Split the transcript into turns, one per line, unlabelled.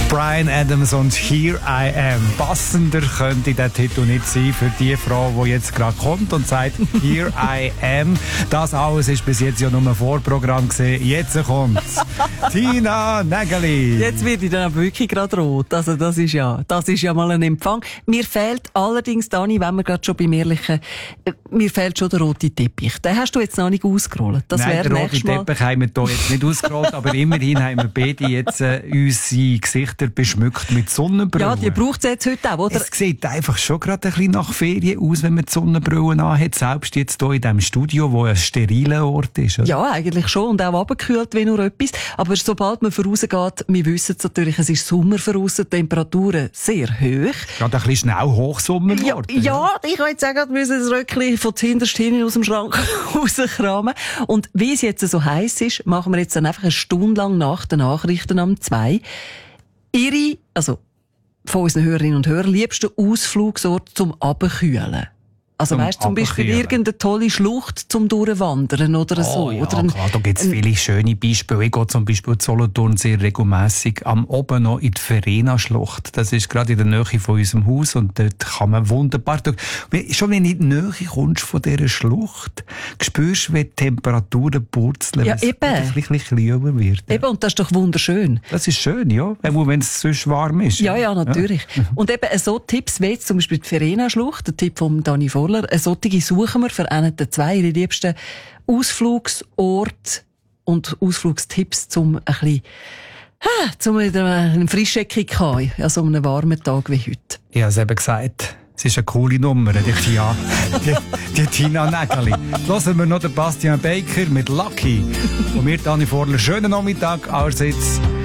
Bryan Adams und Here I Am. Passender könnte der Titel nicht sein für die Frau, die jetzt gerade kommt und sagt Here I Am. Das alles ist bis jetzt ja nur ein Vorprogramm gewesen. Jetzt kommt's. Tina Nägeli.
Jetzt werde ich dann aber wirklich gerade rot. Also das ist ja mal ein Empfang. Mir fehlt allerdings, Dani, wenn wir gerade schon beim Ehrlichen, mir fehlt schon der rote Teppich. Den hast du jetzt noch nicht ausgerollt. Das
Nein,
wäre
den roten Teppich haben wir hier jetzt nicht ausgerollt, aber immerhin haben wir beide jetzt unsere Gesichter beschmückt mit Sonnenbrillen.
Ja, die braucht es jetzt heute auch, oder?
Es sieht einfach schon gerade ein bisschen nach Ferien aus, wenn man die Sonnenbrillen anhat, selbst jetzt hier in diesem Studio, wo ein steriler Ort ist. Oder?
Ja, eigentlich schon. Und auch abgekühlt wie nur etwas. Aber sobald man vorausgeht, wir wissen es natürlich, es ist Sommer voraus, die Temperaturen sehr hoch.
Gerade ein bisschen schnell Hochsommer geworden.
Ja, ich wollte sagen, wir müssen das Röckchen von zuhinterst hinten aus dem Schrank rauskramen. Und wie es jetzt so heiß ist, machen wir jetzt dann einfach eine Stunde lang nach den Nachrichten am 2 also von unseren Hörerinnen und Hörern, liebsten Ausflugsort zum Abkühlen. Also weißt, zum Beispiel irgendeine tolle Schlucht zum Durchwandern oder so.
Ja,
oder
klar, da gibt es viele schöne Beispiele. Ich gehe zum Beispiel in Solothurn sehr regelmässig am oben noch in die Verena-Schlucht. Das ist gerade in der Nähe von unserem Haus und dort kann man wunderbar schon wenn du in die Nähe kommst von dieser Schlucht, spürst du, wie die Temperaturen purzeln,
ja, eben.
Ein bisschen kühler wird. Ja.
Eben, und das ist doch wunderschön.
Das ist schön, ja, wenn es sonst warm ist.
Ja, natürlich. Ja. Und eben so Tipps wie jetzt zum Beispiel die Verena-Schlucht, der Tipp von Dani Voller, solche suchen wir für einen der zwei, ihre liebsten Ausflugsorte und Ausflugstipps, zum wieder einen Frischecke zu haben, an so einem warmen Tag wie heute.
Ich habe es eben gesagt. Es ist eine coole Nummer, die Tina Nägeli. Hören wir noch den Bastian Baker mit Lucky. Und wir, Dani Vorler, schönen Nachmittag. Allseits